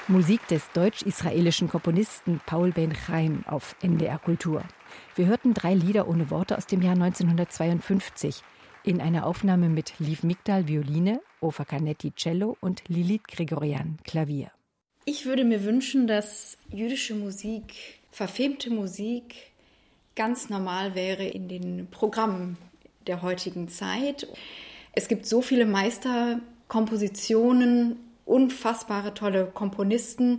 Musik des deutsch-israelischen Komponisten Paul Ben-Chaim auf NDR Kultur. Wir hörten 3 Lieder ohne Worte aus dem Jahr 1952 in einer Aufnahme mit Liv Migdal Violine, Ofer Canetti Cello und Lilit Gregorian Klavier. Ich würde mir wünschen, dass jüdische Musik, verfemte Musik, ganz normal wäre in den Programmen der heutigen Zeit. Es gibt so viele Meisterkompositionen, unfassbare tolle Komponisten,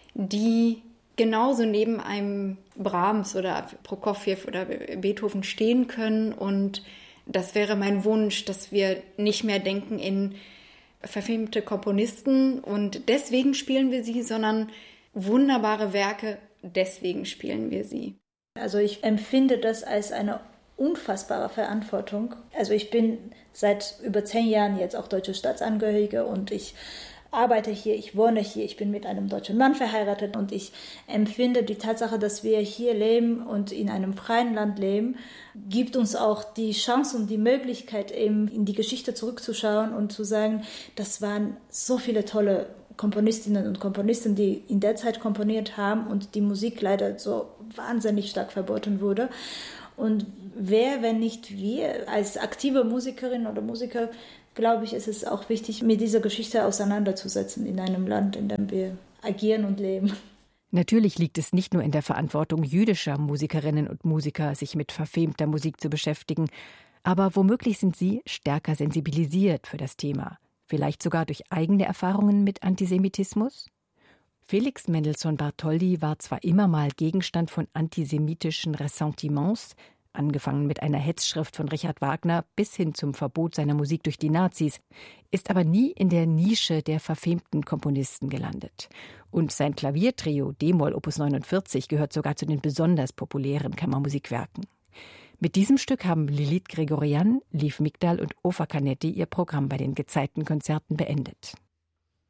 die genauso neben einem Brahms oder Prokofjew oder Beethoven stehen können. Und das wäre mein Wunsch, dass wir nicht mehr denken in verfemte Komponisten und deswegen spielen wir sie, sondern wunderbare Werke, deswegen spielen wir sie. Also ich empfinde das als eine unfassbare Verantwortung. Also ich bin seit über 10 Jahren jetzt auch deutsche Staatsangehörige und ich arbeite hier, ich wohne hier, ich bin mit einem deutschen Mann verheiratet und ich empfinde die Tatsache, dass wir hier leben und in einem freien Land leben, gibt uns auch die Chance und die Möglichkeit, eben in die Geschichte zurückzuschauen und zu sagen, das waren so viele tolle Komponistinnen und Komponisten, die in der Zeit komponiert haben und die Musik leider so wahnsinnig stark verboten wurde. Und wer, wenn nicht wir, als aktive Musikerin oder Musiker, glaube ich, ist es auch wichtig, mit dieser Geschichte auseinanderzusetzen in einem Land, in dem wir agieren und leben. Natürlich liegt es nicht nur in der Verantwortung jüdischer Musikerinnen und Musiker, sich mit verfemter Musik zu beschäftigen, aber womöglich sind sie stärker sensibilisiert für das Thema, vielleicht sogar durch eigene Erfahrungen mit Antisemitismus? Felix Mendelssohn Bartholdy war zwar immer mal Gegenstand von antisemitischen Ressentiments, angefangen mit einer Hetzschrift von Richard Wagner bis hin zum Verbot seiner Musik durch die Nazis, ist aber nie in der Nische der verfemten Komponisten gelandet. Und sein Klaviertrio d-Moll Opus 49 gehört sogar zu den besonders populären Kammermusikwerken. Mit diesem Stück haben Lilit Gregorian, Liv Migdal und Ofer Canetti ihr Programm bei den Gezeitenkonzerten beendet.